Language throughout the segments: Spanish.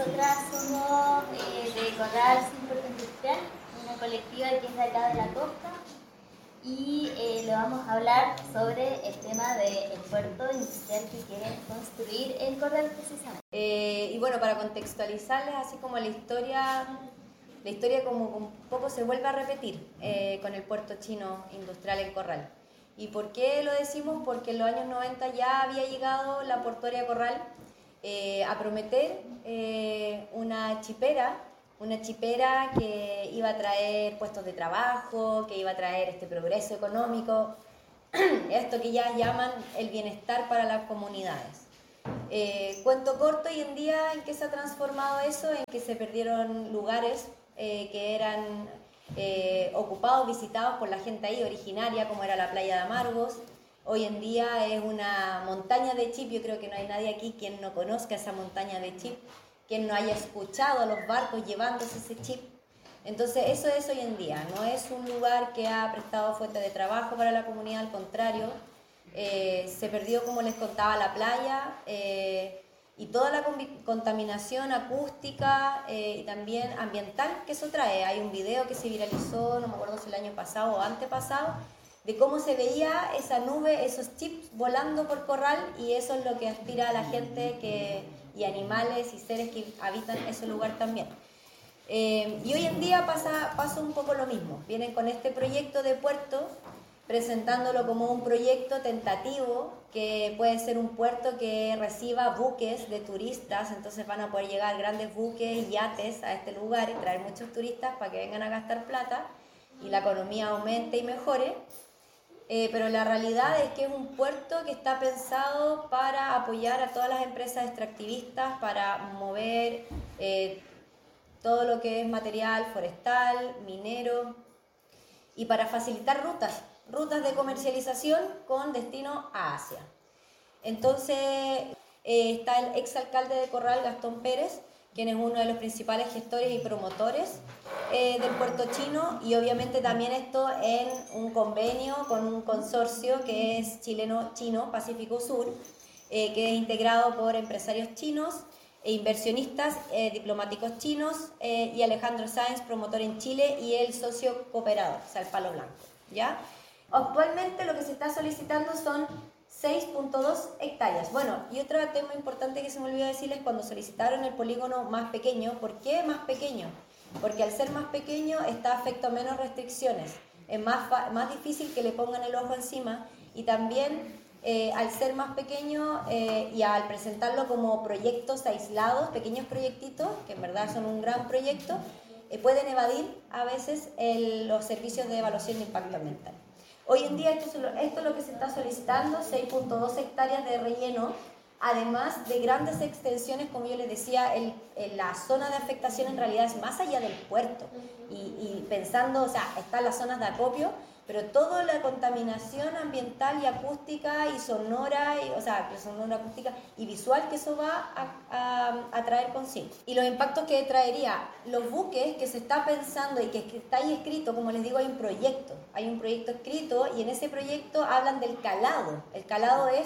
nosotras somos de Corral Sin Puerto Industrial, una colectiva que es de acá de la costa, y le vamos a hablar sobre el tema del puerto industrial que quieren construir en Corral precisamente. Y bueno, para contextualizarles, así como la historia como un poco se vuelve a repetir con el puerto chino industrial en Corral. ¿Y por qué lo decimos? Porque en los años 90 ya había llegado la portuaria Corral a prometer una chipera que iba a traer puestos de trabajo, que iba a traer este progreso económico, esto que ya llaman el bienestar para las comunidades. Cuento corto, hoy en día, ¿en qué se ha transformado eso? En que se perdieron lugares que eran ocupados, visitados por la gente ahí originaria, como era la playa de Amargos. Hoy en día es una montaña de chip. Yo creo que no hay nadie aquí quien no conozca esa montaña de chip, quien no haya escuchado a los barcos llevándose ese chip. Entonces eso es hoy en día, no es un lugar que ha prestado fuente de trabajo para la comunidad, al contrario. Se perdió, como les contaba, la playa y toda la contaminación acústica y también ambiental que eso trae. Hay un video que se viralizó, no me acuerdo si el año pasado o antepasado, de cómo se veía esa nube, esos chips volando por Corral, y eso es lo que aspira a la gente y animales y seres que habitan ese lugar también. Y hoy en día pasa un poco lo mismo. Vienen con este proyecto de puerto, presentándolo como un proyecto tentativo, que puede ser un puerto que reciba buques de turistas. Entonces van a poder llegar grandes buques, yates a este lugar y traer muchos turistas para que vengan a gastar plata y la economía aumente y mejore. Pero la realidad es que es un puerto que está pensado para apoyar a todas las empresas extractivistas, para mover todo lo que es material forestal, minero, y para facilitar rutas de comercialización con destino a Asia. Entonces está el exalcalde de Corral, Gastón Pérez, quien es uno de los principales gestores y promotores del puerto chino, y obviamente también esto en un convenio con un consorcio que es chileno-chino Pacífico Sur, que es integrado por empresarios chinos e inversionistas diplomáticos chinos, y Alejandro Sáenz, promotor en Chile, y el socio cooperador, o sea, el Palo Blanco, ¿ya? Actualmente lo que se está solicitando son 6.2 hectáreas. Bueno, y otro tema importante que se me olvidó decirles, cuando solicitaron el polígono más pequeño, ¿por qué más pequeño? Porque al ser más pequeño está afecto a menos restricciones, es más difícil que le pongan el ojo encima, y también al ser más pequeño y al presentarlo como proyectos aislados, pequeños proyectitos, que en verdad son un gran proyecto, pueden evadir a veces los servicios de evaluación de impacto ambiental. Hoy en día esto es lo que se está solicitando, 6.2 hectáreas de relleno, además de grandes extensiones, como yo les decía, la zona de afectación en realidad es más allá del puerto, y pensando, o sea, están las zonas de acopio, pero toda la contaminación ambiental y acústica y sonora, sonora, acústica y visual que eso va a traer consigo. Y los impactos que traería los buques que se está pensando y que está ahí escrito, como les digo, hay un proyecto escrito, y en ese proyecto hablan del calado. El calado es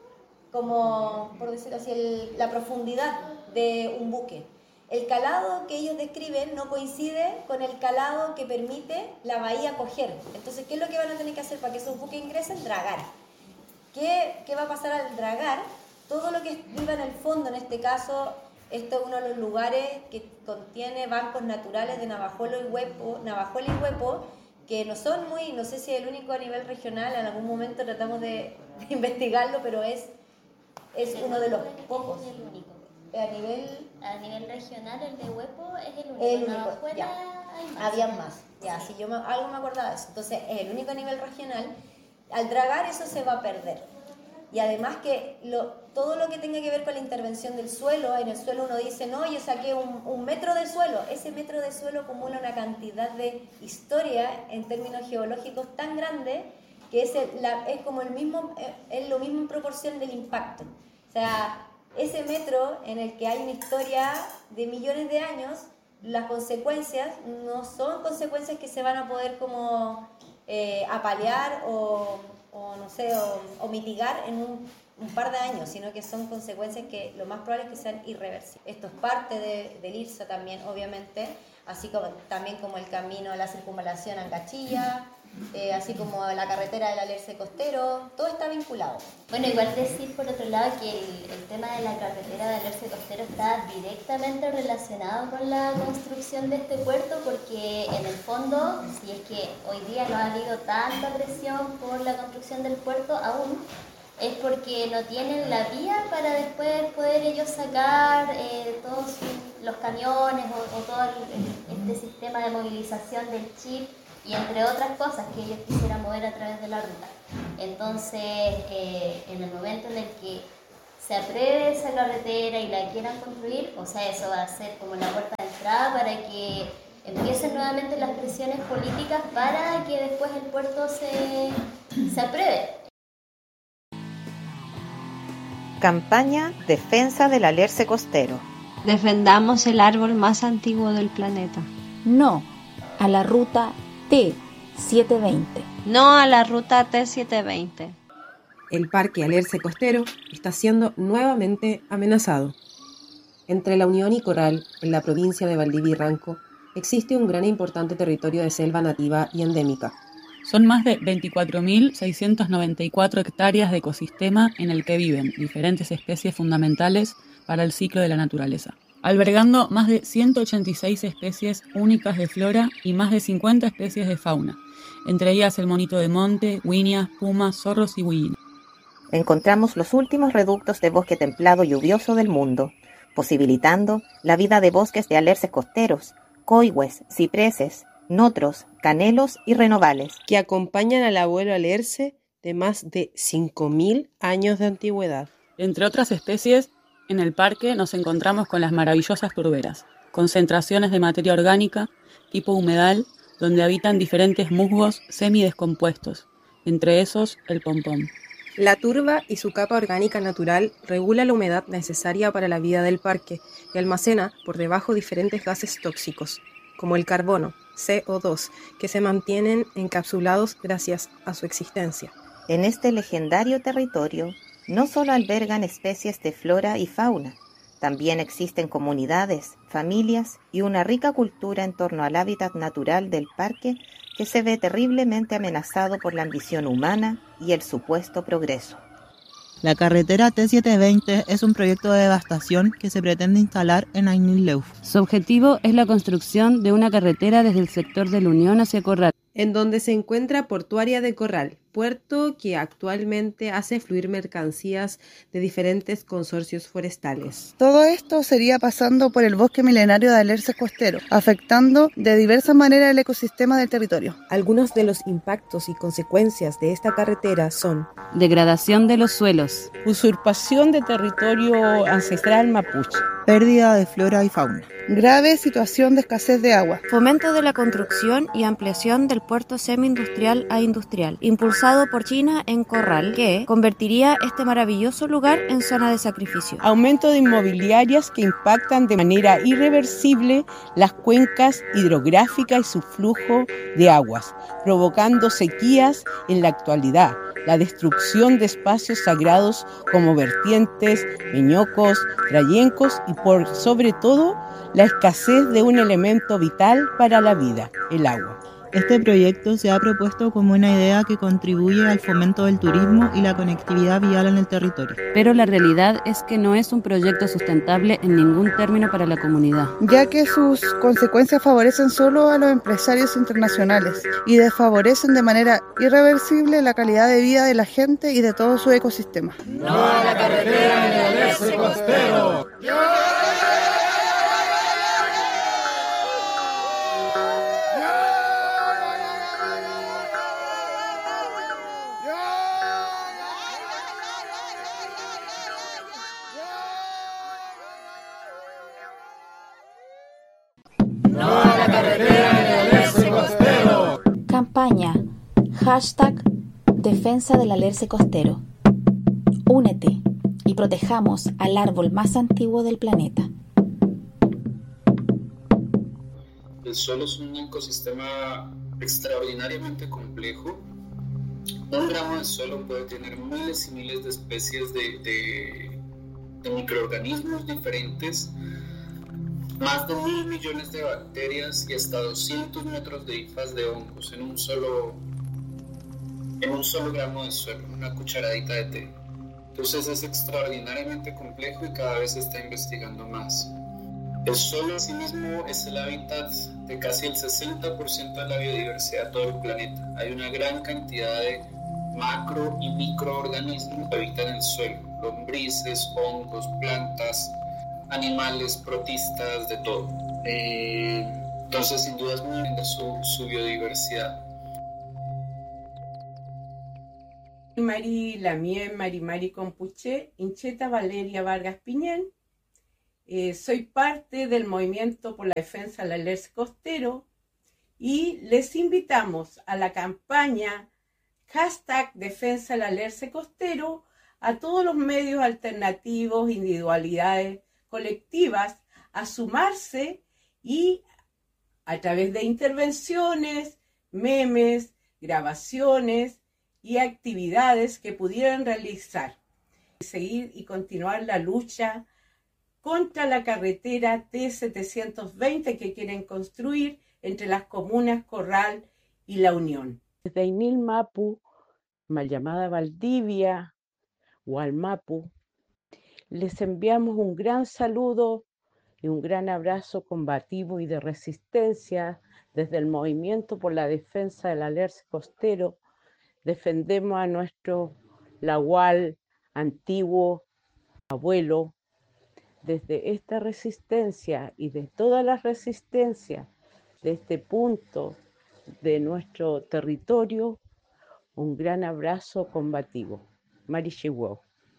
como, por decirlo así, la profundidad de un buque. El calado que ellos describen no coincide con el calado que permite la bahía acoger. Entonces, ¿qué es lo que van a tener que hacer para que esos buques ingresen? Dragar. ¿Qué va a pasar al dragar? Todo lo que viva en el fondo, en este caso, esto es uno de los lugares que contiene bancos naturales de Navajuela y Huepo, que no son no sé si es el único a nivel regional, en algún momento tratamos de investigarlo, pero es uno de los pocos. A nivel regional, el de Huepo es el único. El único, Navajuela ya. hay más. Habían más, ya, sí. Si algo me acordaba de eso. Entonces, es el único a nivel regional. Al dragar eso se va a perder. Y además que todo lo que tenga que ver con la intervención del suelo, en el suelo uno dice, no, yo saqué un metro de suelo. Ese metro de suelo acumula una cantidad de historia en términos geológicos tan grande que es como es lo mismo en proporción del impacto. O sea, ese metro en el que hay una historia de millones de años, las consecuencias no son consecuencias que se van a poder como apalear o mitigar en un un par de años, sino que son consecuencias que lo más probable es que sean irreversibles. Esto es parte del IRSA también, obviamente, así como también como el camino de la circunvalación a Cachilla, así como la carretera del Alerce Costero, todo está vinculado. Bueno, igual decir por otro lado que el tema de la carretera del Alerce Costero está directamente relacionado con la construcción de este puerto, porque en el fondo, si es que hoy día no ha habido tanta presión por la construcción del puerto aún, es porque no tienen la vía para después poder ellos sacar todos los camiones o todo este sistema de movilización del chip y entre otras cosas que ellos quisieran mover a través de la ruta. Entonces, en el momento en el que se apruebe esa carretera y la quieran construir, o sea, eso va a ser como la puerta de entrada para que empiecen nuevamente las presiones políticas para que después el puerto se apruebe. Campaña Defensa del Alerce Costero. Defendamos el árbol más antiguo del planeta. No a la ruta T720. No a la ruta T720. El Parque Alerce Costero está siendo nuevamente amenazado. Entre La Unión y Corral, en la provincia de Valdivia y Ranco, existe un gran e importante territorio de selva nativa y endémica. Son más de 24.694 hectáreas de ecosistema en el que viven diferentes especies fundamentales para el ciclo de la naturaleza, albergando más de 186 especies únicas de flora y más de 50 especies de fauna, entre ellas el monito de monte, guineas, pumas, zorros y huillines. Encontramos los últimos reductos de bosque templado lluvioso del mundo, posibilitando la vida de bosques de alerces costeros, coigües, cipreses, notros, canelos y renovales, que acompañan al abuelo alerce de más de 5.000 años de antigüedad. Entre otras especies, en el parque nos encontramos con las maravillosas turberas, concentraciones de materia orgánica tipo humedal, donde habitan diferentes musgos semidescompuestos, entre esos el pompón. La turba y su capa orgánica natural regula la humedad necesaria para la vida del parque y almacena por debajo diferentes gases tóxicos, como el carbono, CO2, que se mantienen encapsulados gracias a su existencia. En este legendario territorio no solo albergan especies de flora y fauna, también existen comunidades, familias y una rica cultura en torno al hábitat natural del parque que se ve terriblemente amenazado por la ambición humana y el supuesto progreso. La carretera T720 es un proyecto de devastación que se pretende instalar en Ainilleuf. Su objetivo es la construcción de una carretera desde el sector de La Unión hacia Corral, en donde se encuentra Portuaria de Corral, puerto que actualmente hace fluir mercancías de diferentes consorcios forestales. Todo esto sería pasando por el bosque milenario de alerces costero, afectando de diversas maneras el ecosistema del territorio. Algunos de los impactos y consecuencias de esta carretera son: degradación de los suelos, usurpación de territorio ancestral mapuche, pérdida de flora y fauna, grave situación de escasez de agua, fomento de la construcción y ampliación del puerto semi-industrial a industrial, impulsado por China en Corral, que convertiría este maravilloso lugar en zona de sacrificio. Aumento de inmobiliarias que impactan de manera irreversible las cuencas hidrográficas y su flujo de aguas, provocando sequías en la actualidad, la destrucción de espacios sagrados como vertientes, peñocos, trayencos y por sobre todo la escasez de un elemento vital para la vida, el agua. Este proyecto se ha propuesto como una idea que contribuye al fomento del turismo y la conectividad vial en el territorio. Pero la realidad es que no es un proyecto sustentable en ningún término para la comunidad, ya que sus consecuencias favorecen solo a los empresarios internacionales y desfavorecen de manera irreversible la calidad de vida de la gente y de todo su ecosistema. ¡No a la carretera del Alerce Costero! Campaña #Defensa del Alerce Costero. Únete y protejamos al árbol más antiguo del planeta. El suelo es un ecosistema extraordinariamente complejo Un gramo de suelo puede tener miles y miles de especies de microorganismos diferentes, más de 1.000 millones de bacterias y hasta 200 metros de hifas de hongos en un solo gramo de suelo, una cucharadita de té. Entonces es extraordinariamente complejo y cada vez se está investigando más. El suelo en sí mismo es el hábitat de casi el 60% de la biodiversidad de todo el planeta. Hay una gran cantidad de macro y microorganismos que habitan el suelo, lombrices, hongos, plantas, animales, protistas, de todo. Entonces sin duda es muy grande su biodiversidad. Mari Lamien, Mari Compuché, Incheta Valeria Vargas Piñén. Soy parte del movimiento por la defensa del alerce costero y les invitamos a la campaña #Defensa del alerce costero a todos los medios alternativos, individualidades, colectivas, a sumarse y a través de intervenciones, memes, grabaciones y actividades que pudieran realizar, seguir y continuar la lucha contra la carretera T720 que quieren construir entre las comunas Corral y La Unión. Desde Inil Mapu, mal llamada Valdivia, Hualmapu, les enviamos un gran saludo y un gran abrazo combativo y de resistencia desde el movimiento por la defensa del alerce costero. Defendemos a nuestro Lagual antiguo abuelo desde esta resistencia y de todas las resistencias de este punto de nuestro territorio. Un gran abrazo combativo. Marichihuao.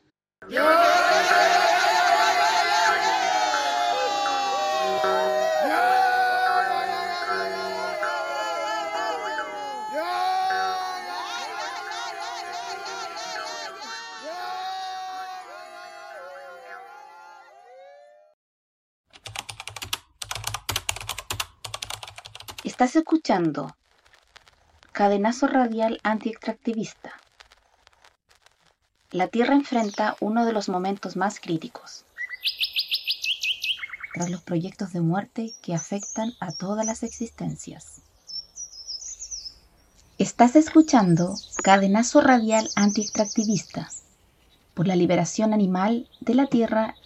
Estás escuchando Cadenazo Radial Antiextractivista. La Tierra enfrenta uno de los momentos más críticos, tras los proyectos de muerte que afectan a todas las existencias. Estás escuchando Cadenazo Radial Antiextractivista, por la liberación animal de la Tierra